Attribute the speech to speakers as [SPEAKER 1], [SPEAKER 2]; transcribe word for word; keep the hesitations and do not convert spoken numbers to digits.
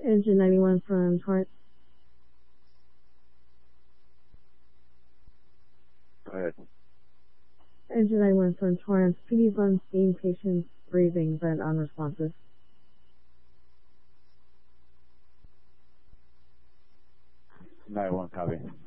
[SPEAKER 1] Engine ninety-one from Torrance.
[SPEAKER 2] Go ahead.
[SPEAKER 1] Engine ninety-one from Torrance. P D's on scene, patients breathing but unresponsive.
[SPEAKER 2] nine one, copy.